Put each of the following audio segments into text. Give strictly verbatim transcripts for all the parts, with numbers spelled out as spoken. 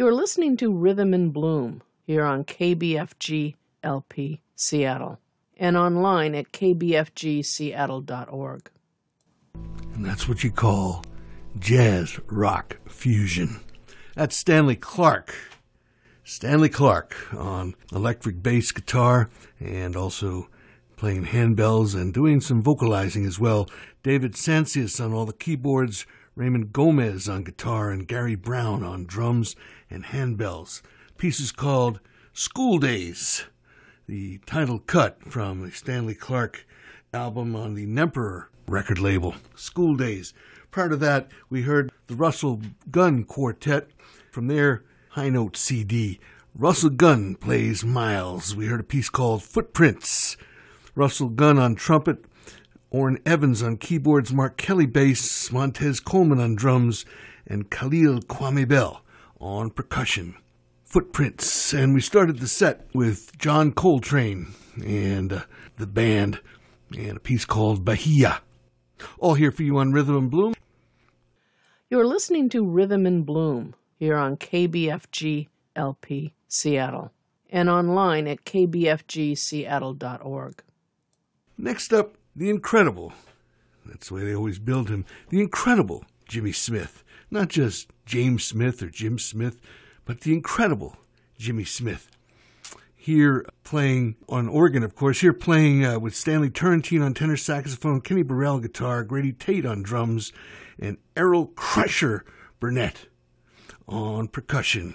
You're listening to Rhythm and Bloom here on K B F G L P Seattle and online at k b f g seattle dot org. And that's what you call jazz rock fusion. That's Stanley Clarke. Stanley Clarke on electric bass guitar and also playing handbells and doing some vocalizing as well. David Sancius on all the keyboards, Raymond Gomez on guitar, and Gary Brown on drums and handbells. Piece is called School Days, the title cut from the Stanley Clarke album on the Nemperor record label, School Days. Prior to that, we heard the Russell Gunn Quartet from their High Note C D. Russell Gunn plays Miles. We heard a piece called Footprints. Russell Gunn on trumpet, Orrin Evans on keyboards, Mark Kelly bass, Montez Coleman on drums, and Khalil Kwame Bell on percussion. Footprints. And we started the set with John Coltrane and uh, the band and a piece called Bahia. All here for you on Rhythm and Bloom. You're listening to Rhythm and Bloom here on K B F G L P Seattle and online at k b f g seattle dot org. Next up, the incredible, that's the way they always build him, the incredible Jimmy Smith. Not just James Smith or Jim Smith, but the incredible Jimmy Smith. Here playing on organ, of course, here playing uh, with Stanley Turrentine on tenor saxophone, Kenny Burrell guitar, Grady Tate on drums, and Errol Crusher Burnett on percussion.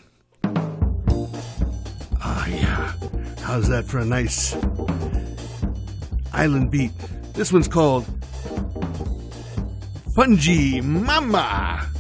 Ah, yeah. How's that for a nice island beat? This one's called Fungi Mama.